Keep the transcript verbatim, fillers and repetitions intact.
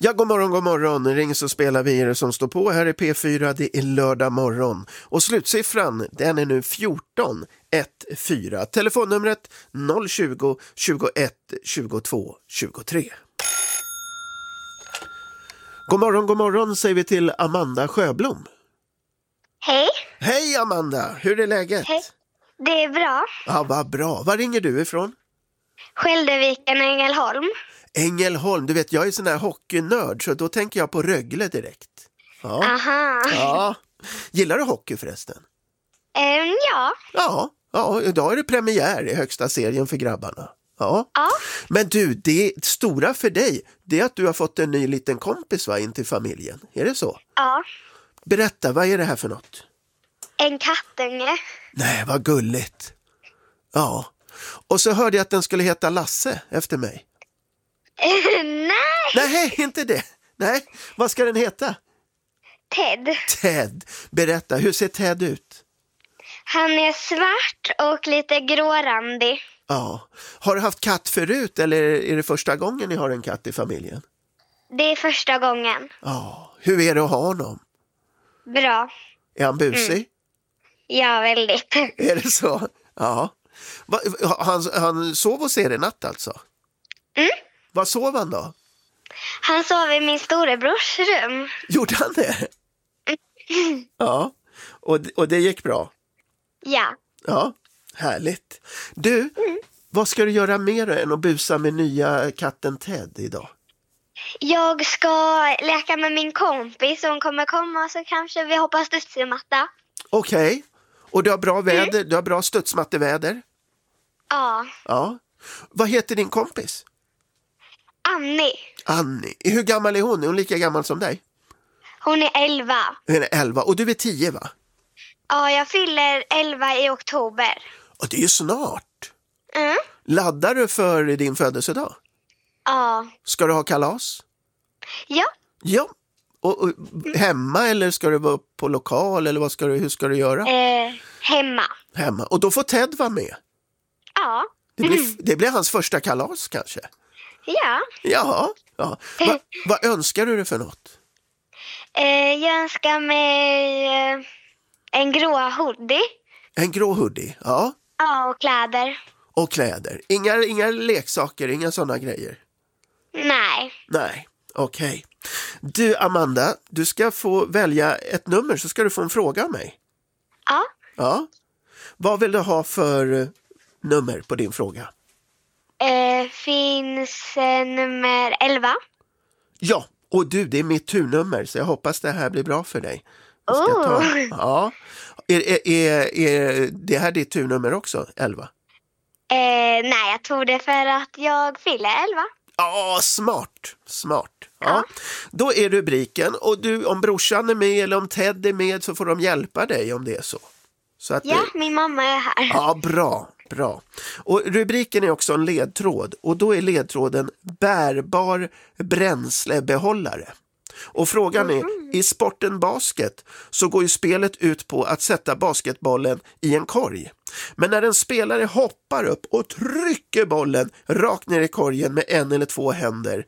Ja, god morgon, god morgon. Ring så spelar vi er som står på här i P fyra. Det är lördag morgon. Och slutsiffran, den är nu fjorton etton. Telefonnumret noll tjugo, tjugoett, tjugotvå, tjugotre. God morgon, god morgon säger vi till Amanda Sjöblom. Hej. Hej Amanda, hur är läget? Hej. Det är bra. Ja, vad bra. Var ringer du ifrån? Skälderviken, Ängelholm. Ängelholm, du vet jag är sån här hockeynörd så då tänker jag på Rögle direkt. Ja. Aha. Ja. Gillar du hockey förresten? Um, ja. Ja, ja, idag är det premiär i högsta serien för grabbarna. Ja. Ja. Men du, det stora för dig, det är att du har fått en ny liten kompis va, in till familjen. Är det så? Ja. Berätta, vad är det här för något? En kattunge. Nej, vad gulligt. Ja. Och så hörde jag att den skulle heta Lasse efter mig. Nej. Nej, inte det. Nej, vad ska den heta? Ted. Ted. Berätta, hur ser Ted ut? Han är svart och lite grårandig. Ja. Har du haft katt förut eller är det första gången ni har en katt i familjen? Det är första gången. Ja. Hur är det att ha honom? Bra. Är han busig? Mm. Ja, väldigt. Är det så? Ja. Va, han, han sov hos er i natt alltså? Mm. Vad sov han då? Han sov i min storebrors rum. Gjorde han det? Mm. Ja. Och, och det gick bra? Ja. Ja, härligt. Du, mm. vad ska du göra mer än att busa med nya katten Ted idag? Jag ska leka med min kompis. Hon kommer komma så kanske vi hoppas studsmatta. Okej. Okay. Och du har bra väder? Mm. Du har bra studsmatteväder? Ja. Ja. Vad heter din kompis? Annie. Annie. Hur gammal är hon? Är hon lika gammal som dig? Hon är elva. Hon är elva. Och du är tio va? Ja, jag fyller elva i oktober. Och det är ju snart. Mm. Laddar du för din födelsedag? Ja. Ska du ha kalas? Ja. Ja. Och, och hemma eller ska du vara på lokal eller vad ska du, hur ska du göra? Eh, hemma. Hemma. Och då får Ted vara med? Ja. Det blir, det blir hans första kalas kanske? Ja. Jaha. Ja. Va, vad önskar du dig för något? Eh, jag önskar mig eh, en grå hoodie. En grå hoodie, ja. Ja, och kläder. Och kläder. Inga, inga leksaker, inga sådana grejer? Nej. Nej, okej. Okay. Du Amanda, du ska få välja ett nummer så ska du få en fråga av mig. Ja. Ja. Vad vill du ha för nummer på din fråga? Eh, finns eh, nummer elva. Ja, och du, det är mitt turnummer så jag hoppas det här blir bra för dig. Jag ska oh. ta. Ja. Är, är, är, är det här ditt turnummer också, elva? Eh, nej, jag tog det för att jag fyller elva. Ja, smart, smart. Ja. Ja. Då är rubriken, och du, om brorsan är med eller om Ted är med så får de hjälpa dig om det är så. så att ja, det... min mamma är här. Ja, bra, bra. Och rubriken är också en ledtråd och då är ledtråden bärbar bränslebehållare. Och frågan är, mm. i sporten basket så går ju spelet ut på att sätta basketbollen i en korg. Men när en spelare hoppar upp och trycker bollen rakt ner i korgen med en eller två händer